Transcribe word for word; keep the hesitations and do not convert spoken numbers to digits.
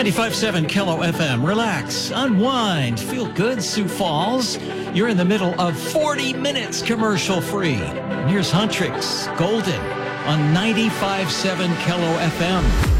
ninety-five point seven Kilo F M. Relax, unwind, feel good, Sioux Falls. You're in the middle of forty minutes commercial free. And here's Huntrix Golden on ninety-five point seven Kilo F M.